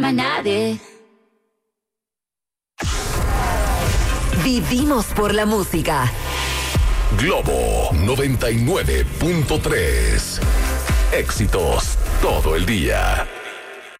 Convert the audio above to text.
más nadie. Vivimos por la música. Globo 99.3. Éxitos todo el día.